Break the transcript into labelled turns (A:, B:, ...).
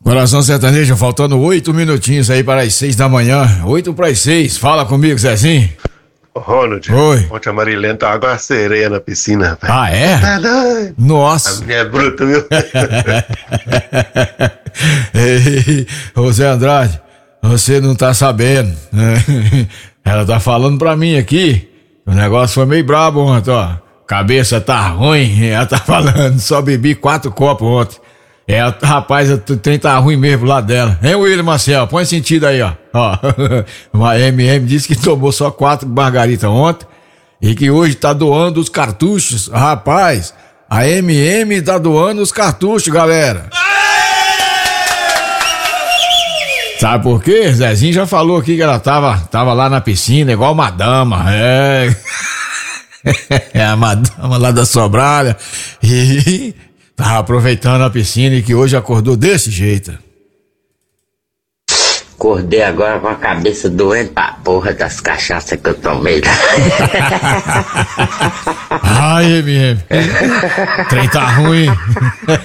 A: Coração Sertanejo, faltando 8 minutinhos aí para as 6 da manhã. 8 para as 6. Fala comigo, Zezinho.
B: Ronald,
A: oi.
B: Ontem a Marilene tá água sereia na piscina, rapaz.
A: Ah, é?
B: Tá doido.
A: Nossa.
B: A mulher é bruta, viu?
A: Ei, ô Zé Andrade, você não tá sabendo, né? Ela tá falando pra mim aqui, o negócio foi meio brabo ontem, ó. Cabeça tá ruim, ela tá falando, só bebi 4 copos ontem. Rapaz, o trem tá ruim mesmo lá dela. Hein, William Marcel? Põe sentido aí, ó. Uma MM disse que tomou só 4 margaritas ontem e que hoje tá doando os cartuchos. Rapaz, a MM tá doando os cartuchos, galera. Sabe por quê? Zezinho já falou aqui que ela tava lá na piscina, igual uma dama. É a madama lá da Sobralha. E tava aproveitando a piscina e que hoje acordou desse jeito.
C: Acordei agora com a cabeça doendo pra porra das cachaças que eu tomei.
A: Ai, MM. Trem tá ruim.